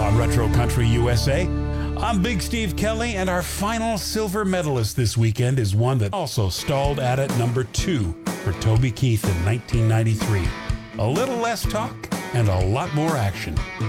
on Retro Country USA. I'm Big Steve Kelly, and our final silver medalist this weekend is one that also stalled at it number 2 for Toby Keith in 1993. A little less talk and a lot more action.